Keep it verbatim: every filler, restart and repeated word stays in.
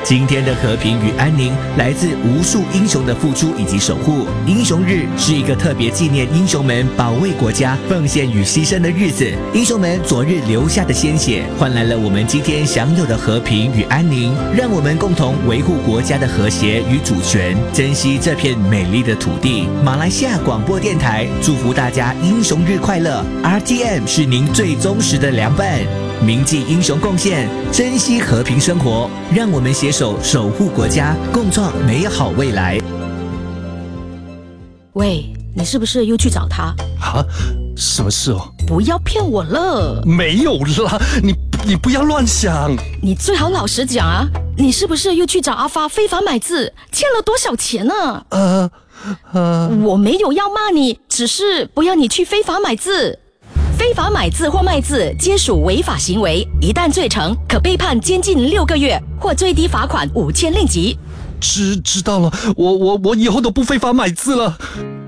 今天的和平与安宁来自无数英雄的付出以及守护。英雄日是一个特别纪念英雄们保卫国家、奉献与牺牲的日子。英雄们昨日留下的鲜血，换来了我们今天享有的和平与安宁。让我们共同维护国家的和谐与主权，珍惜这片美丽的土地。马来西亚广播电台祝福大家英雄日快乐 ！R T M 是您最忠实的良伴。铭记英雄贡献，珍惜和平生活，让我们携手守护国家，共创美好未来。 喂，你是不是又去找他？ 啊，什么事哦？ 不要骗我了！ 没有啦，你你不要乱想。 你最好老实讲啊，你是不是又去找阿发非法买字，欠了多少钱呢？ 呃呃， 我没有要骂你，只是不要你去非法买字。非法买字或卖字皆属违法行为，一旦罪成，可被判监禁六个月或最低罚款五千令吉。 知知道了，我我我以后都不非法买字了。